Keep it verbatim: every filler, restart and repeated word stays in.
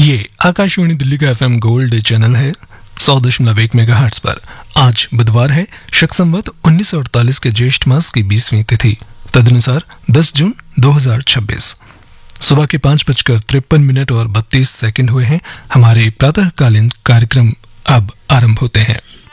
ये आकाशवाणी दिल्ली का FM gold channel है सौ दशमलव एक मेगाहर्ट्ज पर। आज बुधवार है, शक संवत उन्नीस सौ अड़तालीस के ज्येष्ठ मास की बीसवीं तिथि, तदनुसार दस जून दो हजार छब्बीस। सुबह के पांच बजकर तिरपन मिनट और बत्तीस सेकंड हुए हैं। हमारे प्रातःकालीन कार्यक्रम अब आरंभ होते हैं।